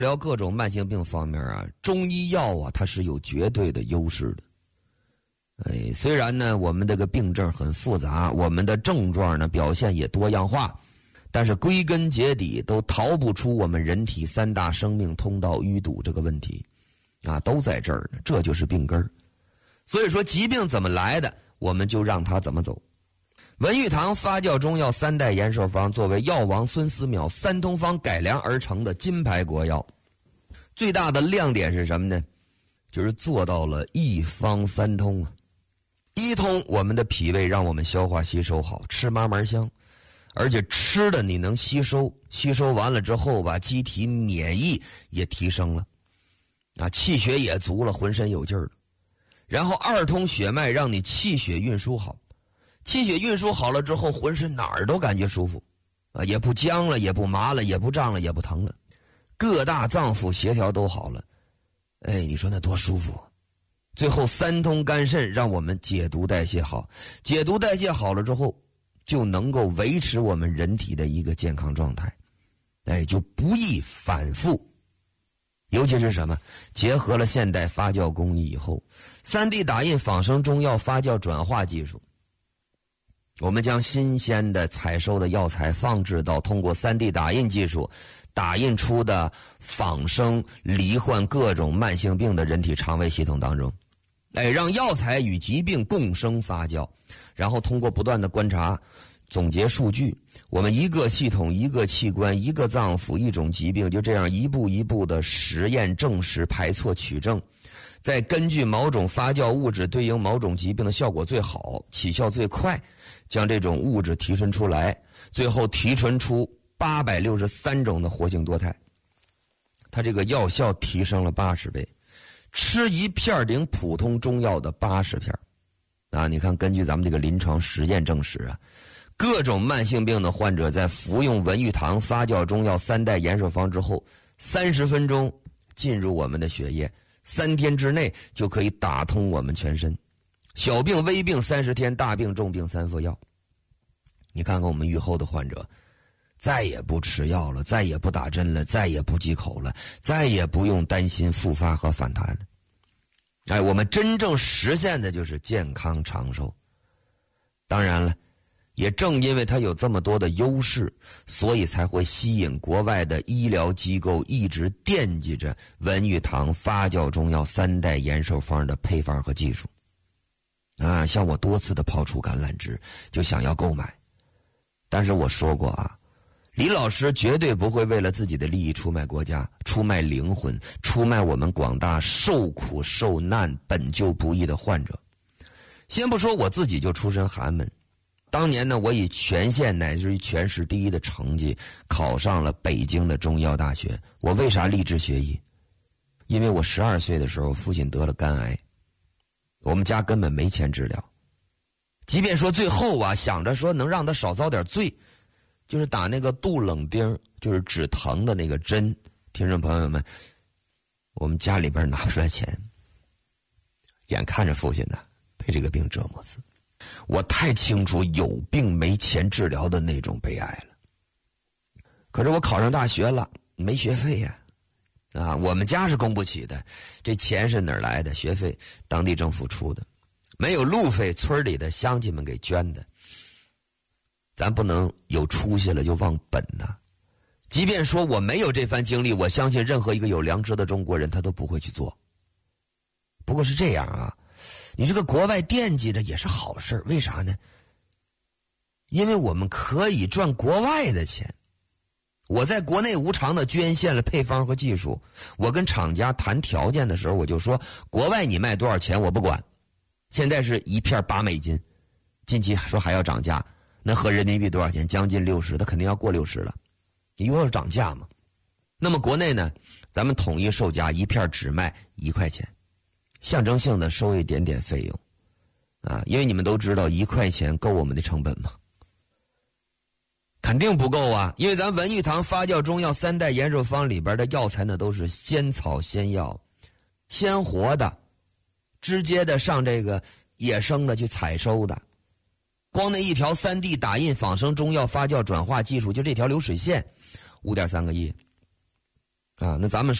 疗各种慢性病方面啊，中医药啊，它是有绝对的优势的。虽然呢，我们这个病症很复杂，我们的症状呢表现也多样化，但是归根结底都逃不出我们人体三大生命通道淤堵这个问题，啊，都在这儿呢，这就是病根儿。所以说，疾病怎么来的，我们就让它怎么走。文玉堂发酵中药3代延寿方作为药王孙思邈三通方改良而成的金牌国药，最大的亮点是什么呢？就是做到了一方三通啊。一通，我们的脾胃让我们消化吸收好，吃嘛嘛香，而且吃的你能吸收，吸收完了之后吧，机体免疫也提升了，啊，气血也足了，浑身有劲儿了。然后二通血脉，让你气血运输好，气血运输好了之后，浑身哪儿都感觉舒服，啊，也不僵了，也不麻了，也不胀了，也不疼了，各大脏腑协调都好了，你说那多舒服啊！最后三通肝肾，让我们解毒代谢好，解毒代谢好了之后，就能够维持我们人体的一个健康状态，就不易反复。尤其是什么？结合了现代发酵工艺以后，3D 打印仿生中药发酵转化技术，我们将新鲜的采收的药材放置到通过 3D 打印技术打印出的仿生罹患各种慢性病的人体肠胃系统当中，让药材与疾病共生发酵，然后通过不断的观察总结数据，我们一个系统、一个器官、一个脏腑、一种疾病，就这样一步一步的实验证实、排错取证，再根据某种发酵物质对应某种疾病的效果最好、起效最快，将这种物质提纯出来，最后提纯出863种的活性多肽，它这个药效提升了80倍，吃一片顶普通中药的80片啊！你看，根据咱们这个临床实验证实啊，各种慢性病的患者在服用文玉堂发酵中药3代延寿方之后，30分钟进入我们的血液，3天之内就可以打通我们全身，小病微病30天，大病重病3副药。你看看我们愈后的患者，再也不吃药了，再也不打针了，再也不忌口了，再也不用担心复发和反弹了。我们真正实现的就是健康长寿。当然了，也正因为它有这么多的优势，所以才会吸引国外的医疗机构一直惦记着文玉堂发酵中药3代延寿方的配方和技术。像我多次的抛出橄榄枝，就想要购买。但是我说过啊，李老师绝对不会为了自己的利益出卖国家、出卖灵魂、出卖我们广大受苦受难本就不易的患者。先不说我自己就出身寒门，当年呢，我以全县乃至于全市第一的成绩考上了北京的中医药大学。我为啥立志学医？因为我12岁的时候父亲得了肝癌，我们家根本没钱治疗。即便说最后啊，想着说能让他少遭点罪，就是打那个杜冷丁，就是止疼的那个针。听众朋友们，我们家里边拿不出来钱，眼看着父亲呢被这个病折磨死，我太清楚有病没钱治疗的那种悲哀了。可是我考上大学了，没学费呀，我们家是供不起的，这钱是哪儿来的？学费当地政府出的，没有路费，村里的乡亲们给捐的。咱不能有出息了就忘本呐。即便说我没有这番经历，我相信任何一个有良知的中国人他都不会去做。不过是这样啊，你这个国外惦记着也是好事，为啥呢？因为我们可以赚国外的钱。我在国内无偿的捐献了配方和技术，我跟厂家谈条件的时候，我就说国外你卖多少钱我不管，现在是一片8美金，近期说还要涨价，那合人民币多少钱？将近60，它肯定要过60了，又要涨价嘛。那么国内呢，咱们统一售价一片只卖1块钱，象征性的收一点点费用因为你们都知道1块钱够我们的成本吗？肯定不够啊，因为咱文玉堂发酵中药3代延寿方里边的药材呢都是鲜草鲜药，鲜活的，直接的上这个野生的去采收的。光那一条3D 打印仿生中药发酵转化技术，就这条流水线5.3个亿啊。那咱们